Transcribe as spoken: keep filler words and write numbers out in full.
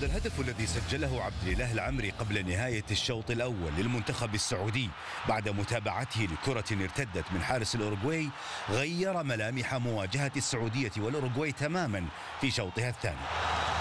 هذا الهدف الذي سجله عبد الإله العمري قبل نهاية الشوط الأول للمنتخب السعودي بعد متابعته لكرة ارتدت من حارس الأوروغواي غير ملامح مواجهة السعودية والأوروغواي تماما في شوطها الثاني.